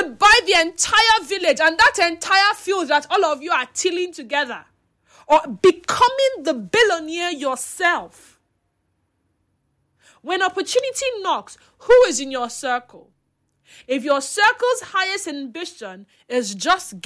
could buy the entire village and that entire field that all of you are tilling together. Or becoming the billionaire yourself. When opportunity knocks, who is in your circle? If your circle's highest ambition is just